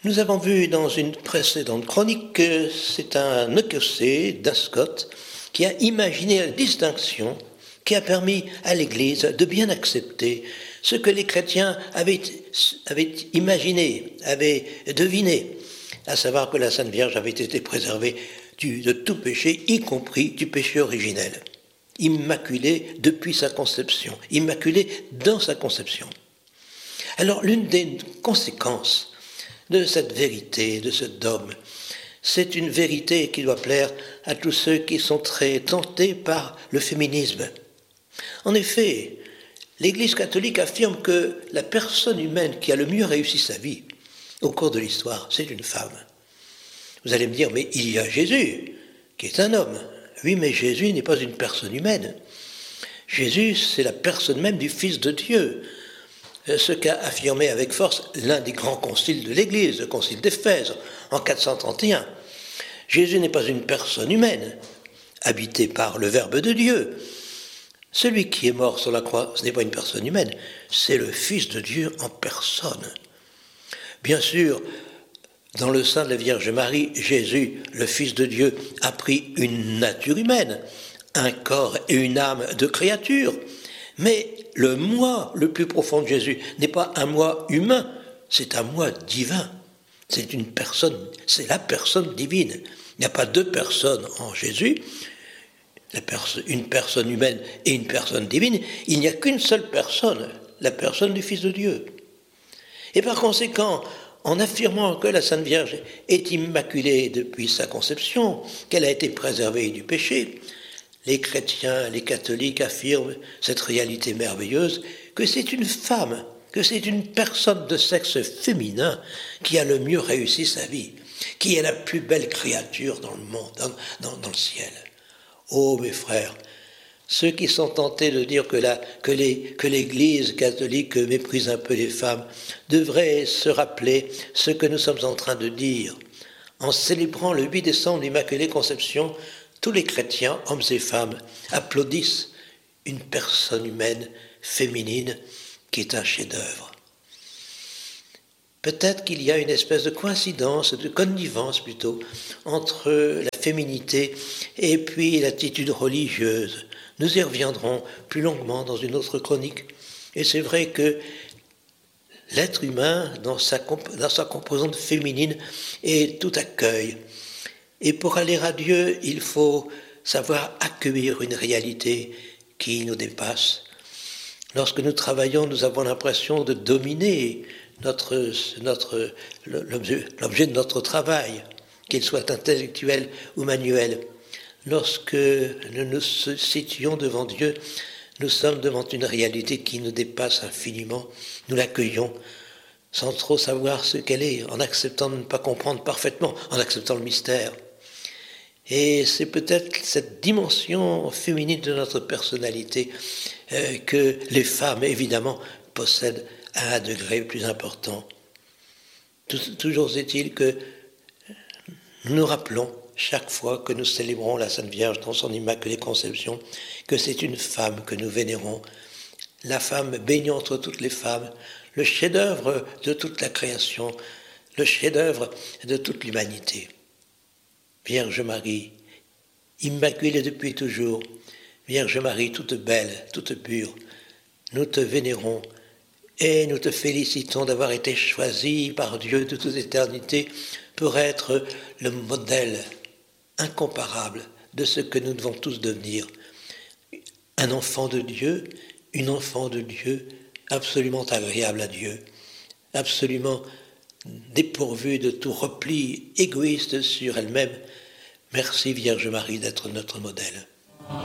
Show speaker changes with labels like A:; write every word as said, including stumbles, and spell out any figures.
A: Nous avons vu dans une précédente chronique que c'est un Écossais, d'Ascot, qui a imaginé la distinction qui a permis à l'Église de bien accepter ce que les chrétiens avaient, avaient imaginé, avaient deviné, à savoir que la Sainte Vierge avait été préservée du, de tout péché, y compris du péché originel, immaculée depuis sa conception, immaculée dans sa conception. Alors l'une des conséquences de cette vérité, de ce dogme, c'est une vérité qui doit plaire à tous ceux qui sont très tentés par le féminisme. En effet, l'Église catholique affirme que la personne humaine qui a le mieux réussi sa vie au cours de l'histoire, c'est une femme. Vous allez me dire, mais il y a Jésus, qui est un homme. Oui, mais Jésus n'est pas une personne humaine. Jésus, c'est la personne même du Fils de Dieu. Ce qu'a affirmé avec force l'un des grands conciles de l'Église, le concile d'Éphèse, en quatre cent trente et un. Jésus n'est pas une personne humaine, habitée par le Verbe de Dieu. Celui qui est mort sur la croix, ce n'est pas une personne humaine, c'est le Fils de Dieu en personne. Bien sûr, dans le sein de la Vierge Marie, Jésus, le Fils de Dieu, a pris une nature humaine, un corps et une âme de créature. Mais le moi le plus profond de Jésus n'est pas un moi humain, c'est un moi divin. C'est une personne, c'est la personne divine. Il n'y a pas deux personnes en Jésus, la perso- une personne humaine et une personne divine. Il n'y a qu'une seule personne, la personne du Fils de Dieu. Et par conséquent, en affirmant que la Sainte Vierge est immaculée depuis sa conception, qu'elle a été préservée du péché, les chrétiens, les catholiques affirment cette réalité merveilleuse que c'est une femme, que c'est une personne de sexe féminin qui a le mieux réussi sa vie, qui est la plus belle créature dans le monde, dans, dans, dans le ciel. Oh mes frères, ceux qui sont tentés de dire que, la, que, les, que l'Église catholique méprise un peu les femmes devraient se rappeler ce que nous sommes en train de dire. En célébrant le huit décembre l'Immaculée Conception, tous les chrétiens, hommes et femmes, applaudissent une personne humaine, féminine, qui est un chef-d'œuvre. Peut-être qu'il y a une espèce de coïncidence, de connivence plutôt, entre la féminité et puis l'attitude religieuse. Nous y reviendrons plus longuement dans une autre chronique. Et c'est vrai que l'être humain, dans sa, comp- dans sa composante féminine, est tout accueil. Et pour aller à Dieu, il faut savoir accueillir une réalité qui nous dépasse. Lorsque nous travaillons, nous avons l'impression de dominer notre, notre, l'objet, l'objet de notre travail, qu'il soit intellectuel ou manuel. Lorsque nous nous situons devant Dieu, nous sommes devant une réalité qui nous dépasse infiniment. Nous l'accueillons sans trop savoir ce qu'elle est, en acceptant de ne pas comprendre parfaitement, en acceptant le mystère. Et c'est peut-être cette dimension féminine de notre personnalité euh, que les femmes, évidemment, possèdent à un degré plus important. Toujours est-il que nous nous rappelons, chaque fois que nous célébrons la Sainte Vierge dans son Immaculée Conception, que c'est une femme que nous vénérons, la femme bénie entre toutes les femmes, le chef-d'œuvre de toute la création, le chef-d'œuvre de toute l'humanité. Vierge Marie, immaculée depuis toujours, Vierge Marie, toute belle, toute pure, nous te vénérons et nous te félicitons d'avoir été choisie par Dieu de toute éternité pour être le modèle incomparable de ce que nous devons tous devenir. Un enfant de Dieu, une enfant de Dieu absolument agréable à Dieu, absolument dépourvue de tout repli égoïste sur elle-même. Merci Vierge Marie d'être notre modèle.